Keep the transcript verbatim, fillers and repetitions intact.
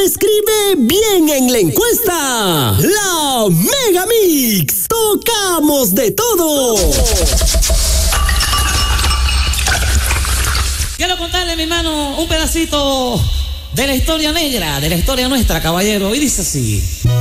escribe bien en la encuesta. La Mega Mix. Tocamos de todo. Quiero contarle, mi hermano, un pedacito de la historia negra, de la historia nuestra, caballero. Y dice así.